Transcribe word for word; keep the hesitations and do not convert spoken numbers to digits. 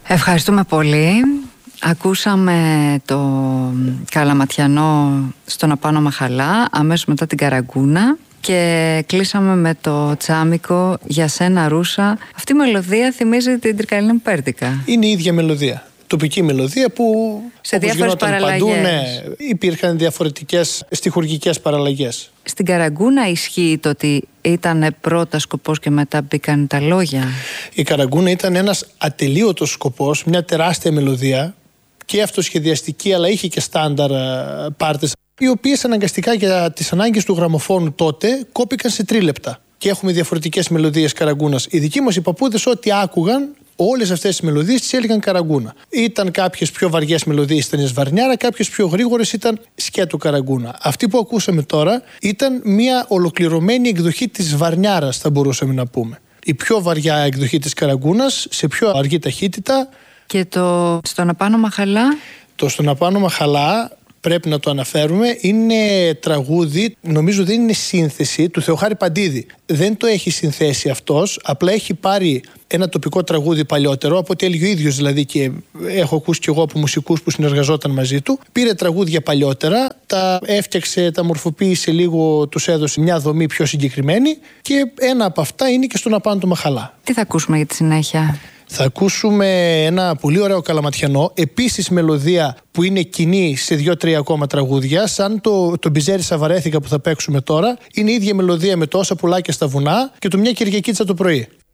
Ευχαριστούμε πολύ. Ακούσαμε το Καλαματιανό στον Απάνω Μαχαλά, αμέσως μετά την Καραγκούνα, και κλείσαμε με το Τσάμικο για σένα Ρούσα. Αυτή η μελωδία θυμίζει την Τρικαλίνη Πέρτικα. Είναι η ίδια μελωδία. Τοπική μελωδία που σε διάφορες παραλλαγές. Παντού, ναι, υπήρχαν διαφορετικές στιχουργικές παραλλαγές. Στην Καραγκούνα ισχύει το ότι ήταν πρώτα σκοπός και μετά μπήκαν τα λόγια. Η Καραγκούνα ήταν ένας ατελείωτος σκοπός, μια τεράστια μελωδία και αυτοσχεδιαστική, αλλά είχε και στάνταρ πάρτες, οι οποίες αναγκαστικά για τις ανάγκες του γραμμοφώνου τότε κόπηκαν σε τρίλεπτα. Και έχουμε διαφορετικές μελωδίες Καραγκούνας. Οι δικοί μας οι παππούδες, ό,τι άκουγαν, όλες αυτές τις μελωδίες τις έλεγαν Καραγκούνα. Ήταν κάποιες πιο βαριές μελωδίες, ήταν Σβαρνιάρα, κάποιες πιο γρήγορες ήταν σκέτο Καραγκούνα. Αυτή που ακούσαμε τώρα ήταν μια ολοκληρωμένη εκδοχή της Σβαρνιάρας, θα μπορούσαμε να πούμε. Η πιο βαριά εκδοχή της Καραγκούνας, σε πιο αργή ταχύτητα. Και το στον Απάνω Μαχαλά. Το στον Απάνω Μαχαλά, πρέπει να το αναφέρουμε, είναι τραγούδι, νομίζω δεν είναι σύνθεση, του Θεοχάρη Παντίδη. Δεν το έχει συνθέσει αυτός, απλά έχει πάρει ένα τοπικό τραγούδι παλιότερο, από ό,τι έλεγε ο ίδιος δηλαδή, και έχω ακούσει κι εγώ από μουσικούς που συνεργαζόταν μαζί του. Πήρε τραγούδια παλιότερα, τα έφτιαξε, τα μορφοποίησε λίγο, τους έδωσε μια δομή πιο συγκεκριμένη και ένα από αυτά είναι και στον Απάνω του Μαχαλά. Τι θα ακούσουμε για τη συνέχεια? Θα ακούσουμε ένα πολύ ωραίο Καλαματιανό, επίσης μελωδία που είναι κοινή σε δύο-τρία ακόμα τραγούδια, σαν το, το Μπιζέρισα Βαρέθηκα που θα παίξουμε τώρα. Είναι η ίδια μελωδία με το Όσα πουλάκια στα βουνά και το Μια Κυριακίτσα το πρωί.